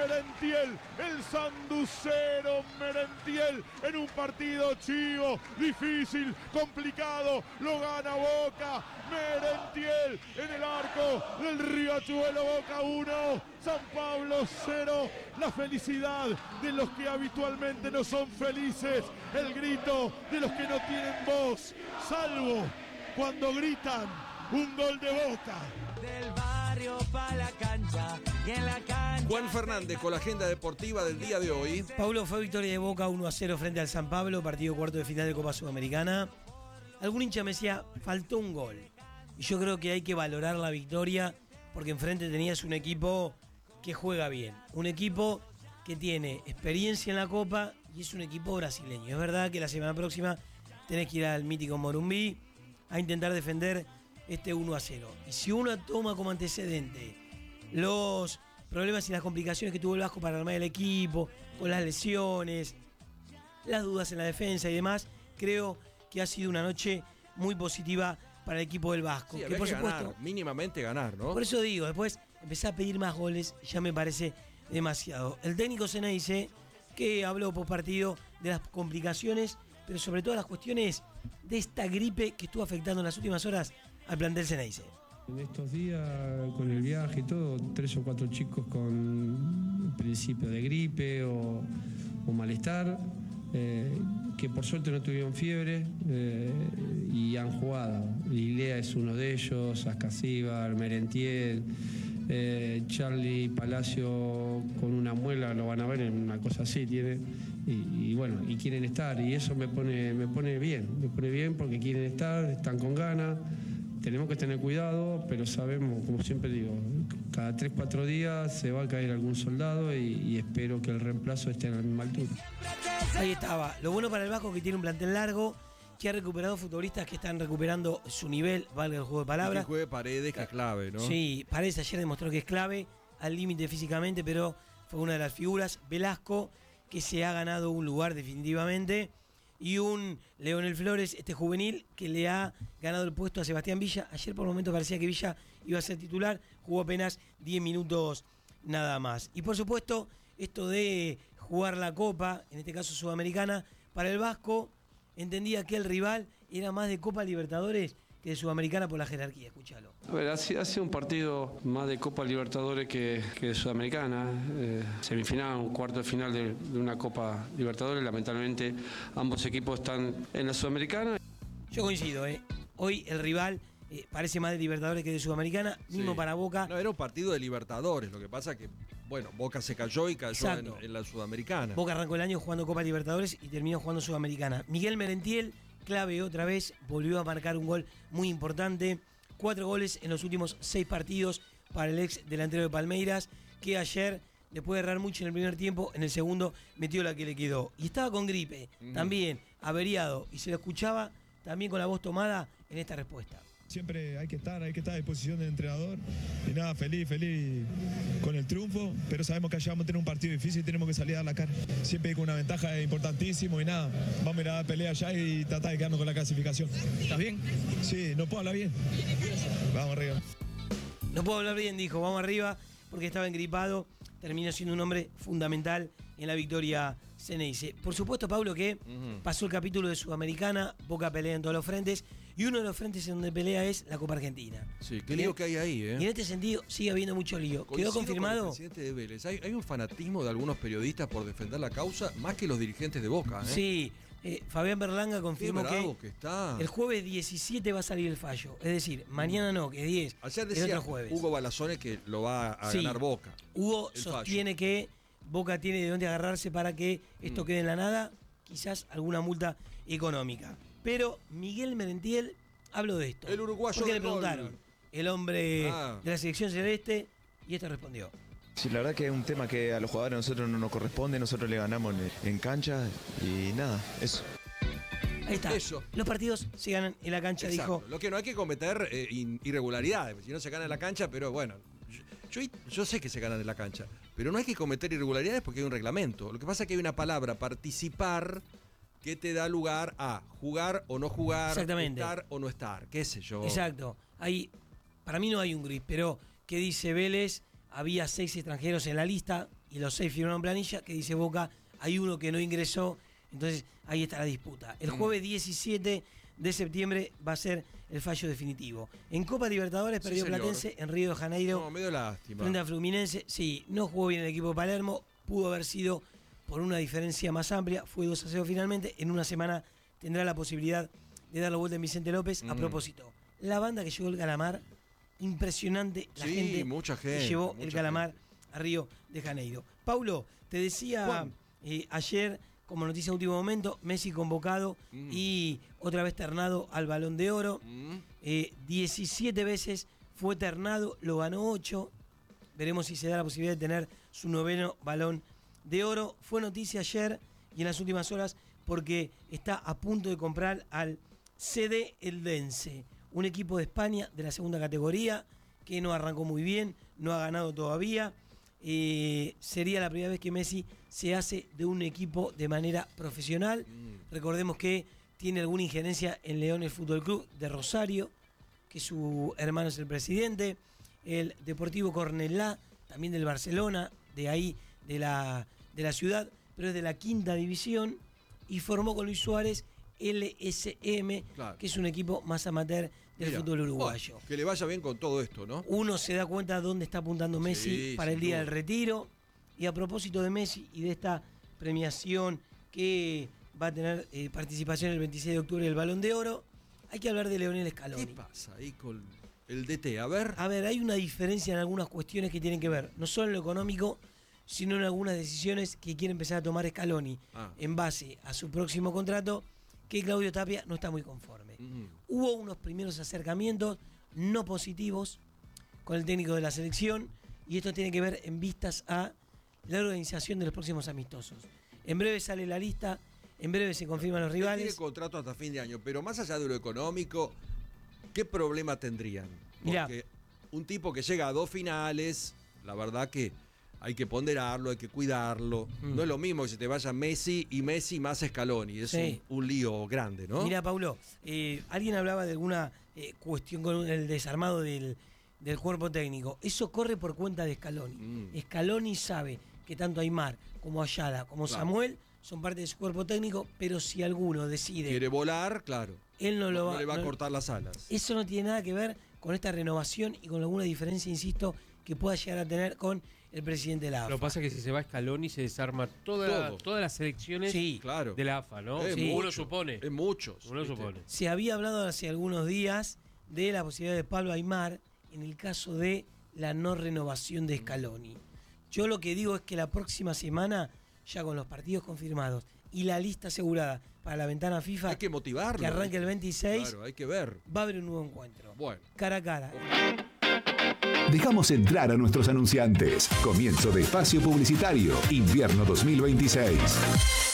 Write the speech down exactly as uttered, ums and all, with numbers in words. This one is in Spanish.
Merentiel, el sanducero Merentiel, en un partido chivo, difícil, complicado, lo gana Boca. Merentiel en el arco del Riachuelo. Boca uno, San Pablo cero. La felicidad de los que habitualmente no son felices, el grito de los que no tienen voz, salvo cuando gritan un gol de Boca. Del barrio pa' la cancha y en la cancha. Juan Fernández con la agenda deportiva del día de hoy. Paulo, fue victoria de Boca uno a cero frente al San Pablo, partido cuarto de final de Copa Sudamericana. Algún hincha me decía, faltó un gol. Y yo creo que hay que valorar la victoria porque enfrente tenías un equipo que juega bien. Un equipo que tiene experiencia en la Copa y es un equipo brasileño. Es verdad que la semana próxima tenés que ir al mítico Morumbí a intentar defender este uno a cero. Y si uno toma como antecedente los problemas y las complicaciones que tuvo el Vasco para armar el equipo, con las lesiones, las dudas en la defensa y demás, creo que ha sido una noche muy positiva para el equipo del Vasco. Sí, que por que supuesto, ganar, mínimamente ganar, ¿no? Por eso digo, después empecé a pedir más goles, ya me parece demasiado. El técnico Ceneice, que habló post partido de las complicaciones, pero sobre todo las cuestiones de esta gripe que estuvo afectando en las últimas horas al plantel Ceneice. En estos días, con el viaje y todo, tres o cuatro chicos con principio de gripe o, o malestar, eh, que por suerte no tuvieron fiebre eh, y han jugado. Ilea es uno de ellos, Ascasíbar, Merentiel, eh, Charlie Palacio con una muela, lo van a ver en una cosa así, tiene, y, y bueno, y quieren estar, y eso me pone, me pone bien, me pone bien porque quieren estar, están con ganas. Tenemos que tener cuidado, pero sabemos, como siempre digo, cada tres, cuatro días se va a caer algún soldado y, y espero que el reemplazo esté en la misma altura. Ahí estaba. Lo bueno para el Vasco que tiene un plantel largo, que ha recuperado futbolistas que están recuperando su nivel, valga el juego de palabras. Que juegue Paredes, que es clave, ¿no? Sí, Paredes ayer demostró que es clave, al límite físicamente, pero fue una de las figuras. Velasco, que se ha ganado un lugar definitivamente. Y un Leonel Flores, este juvenil, que le ha ganado el puesto a Sebastián Villa. Ayer por el momento parecía que Villa iba a ser titular, jugó apenas diez minutos nada más. Y por supuesto, esto de jugar la Copa, en este caso Sudamericana, para el Vasco, entendía que el rival era más de Copa Libertadores que de Sudamericana por la jerarquía. Escúchalo. A ver, ha sido, ha sido un partido más de Copa Libertadores que, que de Sudamericana. Eh, semifinal, un cuarto de final de, de una Copa Libertadores. Lamentablemente, ambos equipos están en la Sudamericana. Yo coincido, ¿eh? Hoy el rival eh, parece más de Libertadores que de Sudamericana, mismo Sí. para Boca. No, era un partido de Libertadores, lo que pasa que, bueno, Boca se cayó y cayó en, en la Sudamericana. Boca arrancó el año jugando Copa Libertadores y terminó jugando Sudamericana. Miguel Merentiel, clave otra vez, volvió a marcar un gol muy importante. Cuatro goles en los últimos seis partidos para el ex delantero de Palmeiras, que ayer, después de errar mucho en el primer tiempo, en el segundo metió la que le quedó. Y estaba con gripe, mm. también averiado, y se lo escuchaba también con la voz tomada en esta respuesta. Siempre hay que estar, hay que estar a disposición del entrenador. Y nada, feliz, feliz con el triunfo, pero sabemos que allá vamos a tener un partido difícil y tenemos que salir a dar la cara. Siempre con una ventaja es importantísimo y nada, vamos a ir a dar pelea allá y tratar de quedarnos con la clasificación. ¿Estás bien? Sí, no puedo hablar bien. Vamos arriba. No puedo hablar bien, dijo, vamos arriba, porque estaba engripado. Terminó siendo un hombre fundamental en la victoria Ceneice. Por supuesto, Pablo, que uh-huh. pasó el capítulo de Sudamericana, Boca pelea en todos los frentes, y uno de los frentes en donde pelea es la Copa Argentina. Sí, qué lío que hay ahí, ¿eh? Y en este sentido sigue habiendo mucho lío. Coincido ¿Quedó confirmado? Con el presidente de Vélez. Hay, hay un fanatismo de algunos periodistas por defender la causa, más que los dirigentes de Boca, ¿eh? Sí, eh, Fabián Berlanga confirmó que, que está. el jueves diecisiete va a salir el fallo. Es decir, mañana no, que diez. Ayer decía el otro jueves. Hugo Balazone que lo va a sí, ganar Boca. Hugo sostiene fallo. que Boca tiene de dónde agarrarse para que esto mm. quede en la nada, quizás alguna multa económica. Pero Miguel Merentiel habló de esto. El uruguayo porque le preguntaron, gol. el hombre ah. de la selección celeste, y esto respondió. Sí, la verdad que es un tema que a los jugadores a nosotros no nos corresponde, nosotros le ganamos en, en cancha y nada, eso. Ahí está. Eso. Los partidos se ganan en la cancha, Exacto. dijo. Lo que no hay que cometer eh, irregularidades, si no se gana en la cancha, pero bueno, yo, yo, yo sé que se ganan en la cancha, pero no hay que cometer irregularidades porque hay un reglamento. Lo que pasa es que hay una palabra, participar, que te da lugar a jugar o no jugar, estar o no estar, qué sé yo. Exacto. Hay, para mí no hay un gris, pero ¿qué dice Vélez? Había seis extranjeros en la lista, y los seis firmaron planilla, que dice Boca, hay uno que no ingresó, entonces ahí está la disputa. El jueves diecisiete de septiembre va a ser el fallo definitivo. En Copa Libertadores Sí, perdió señor. Platense en Río de Janeiro No, medio lástima. frente a Fluminense. Sí, no jugó bien el equipo de Palermo, pudo haber sido por una diferencia más amplia, fue dos a cero finalmente. En una semana tendrá la posibilidad de dar la vuelta en Vicente López. A Mm. propósito, la banda que llegó el Calamar, impresionante la Sí, gente mucha que gente, llevó el mucha Calamar a Río de Janeiro. Paulo, te decía Juan. eh, ayer, como noticia de último momento, Messi convocado Mm. y otra vez ternado al Balón de Oro. Mm. Eh, diecisiete veces fue ternado, lo ganó ocho. Veremos si se da la posibilidad de tener su noveno Balón de Oro. Fue noticia ayer y en las últimas horas porque está a punto de comprar al C D Eldense, un equipo de España de la segunda categoría que no arrancó muy bien, no ha ganado todavía. Eh, sería la primera vez que Messi se hace de un equipo de manera profesional. Mm. Recordemos que tiene alguna injerencia en Leones Fútbol Club de Rosario, que su hermano es el presidente, el Deportivo Cornellá, también del Barcelona, de ahí, de la, de la ciudad, pero es de la quinta división, y formó con Luis Suárez L S M, Claro. que es un equipo más amateur del Mira, fútbol uruguayo. bueno, que le vaya bien con todo esto, ¿no? Uno se da cuenta dónde está apuntando Messi Sí, para el sin día duda. del retiro. Y a propósito de Messi y de esta premiación que va a tener eh, participación el veintiséis de octubre del Balón de Oro, hay que hablar de Leonel Scaloni. ¿Qué pasa ahí con el D T? A ver. A ver, hay una diferencia en algunas cuestiones que tienen que ver, no solo en lo económico, sino en algunas decisiones que quiere empezar a tomar Scaloni Ah. en base a su próximo contrato, que Claudio Tapia no está muy conforme. Mm. Hubo unos primeros acercamientos no positivos con el técnico de la selección y esto tiene que ver en vistas a la organización de los próximos amistosos. En breve sale la lista, en breve se confirman los Él tiene rivales. contrato hasta fin de año, pero más allá de lo económico, ¿qué problema tendrían? Mirá. Porque un tipo que llega a dos finales, la verdad que hay que ponderarlo, hay que cuidarlo. Mm. No es lo mismo que se te vaya Messi y Messi más Scaloni. Es Sí. un, un lío grande, ¿no? Mira, Paulo, eh, alguien hablaba de alguna eh, cuestión con el desarmado del, del cuerpo técnico. Eso corre por cuenta de Scaloni. Mm. Scaloni sabe que tanto Aymar como Ayala como Claro. Samuel son parte de su cuerpo técnico, pero si alguno decide, Quiere volar, claro. él no No, lo va, no le va a no- cortar las alas. Eso no tiene nada que ver con esta renovación y con alguna diferencia, insisto, que pueda llegar a tener con el presidente de la A F A. Lo que pasa es que si se va Scaloni se desarma toda la- Todo. todas las selecciones Sí. Claro. de la A F A, ¿no? Es Sí. Uno mucho, supone. Es muchos. Uno ¿viste? supone. Se había hablado hace algunos días de la posibilidad de Pablo Aymar en el caso de la no renovación de Scaloni. Yo lo que digo es que la próxima semana, ya con los partidos confirmados y la lista asegurada para la ventana FIFA, Hay que motivarlo. que arranque el veintiséis, Claro, hay que ver. va a haber un nuevo encuentro. Bueno. Cara a cara. Dejamos entrar a nuestros anunciantes. Comienzo de espacio publicitario. Invierno dos mil veintiséis.